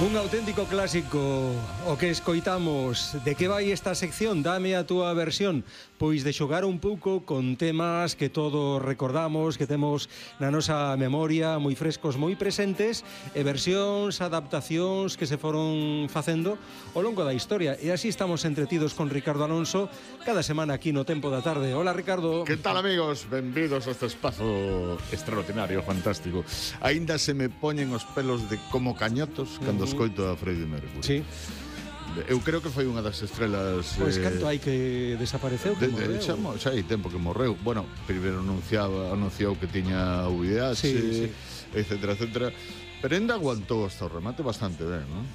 Un auténtico clásico o que escoitamos. De que vai esta sección? Dame a túa versión. Pois de xogar un pouco con temas que todos recordamos, que temos na nosa memoria, moi frescos, moi presentes, e versións, adaptacións que se foron facendo ao longo da historia. E así estamos entretidos con Ricardo Alonso cada semana aquí no Tempo da Tarde. Hola, Ricardo. Que tal, amigos? Benvidos a este espazo extraordinario, fantástico. Ainda se me poñen os pelos de como cañotos cando escoito a Freddie Mercury. Sí. Eu creo que foi unha das estrelas... Pois canto hai que desapareceu, que morreu. Xa hai tempo que morreu. Bueno, primeiro anunciou que tiña VIH, sí. Etcétera, etcétera. Pero ainda aguantou hasta o remate bastante ben, non?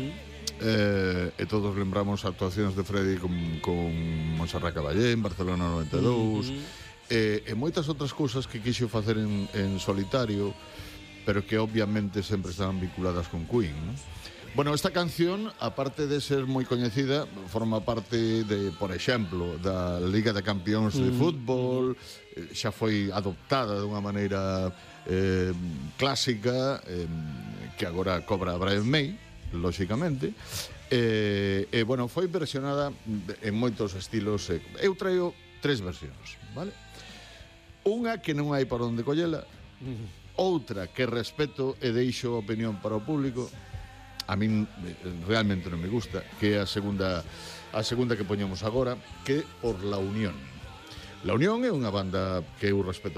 E todos lembramos actuacións de Freddie con Montserrat Caballé en Barcelona 92, e moitas outras cousas que quixo facer en solitario, pero que obviamente sempre estaban vinculadas con Queen, non? Bueno, esta canción, aparte de ser moi coñecida, forma parte de, por exemplo, da Liga de Campións de Fútbol, xa foi adoptada de unha maneira clásica, que agora cobra Brian May, lóxicamente, e, bueno, foi versionada en moitos estilos. Eu traio 3 versións, vale? Unha que non hai por onde collela, outra que respeto e deixo opinión para o público. A min realmente non me gusta, que é a segunda que poñemos agora, que por La Unión. La Unión é unha banda que eu respeto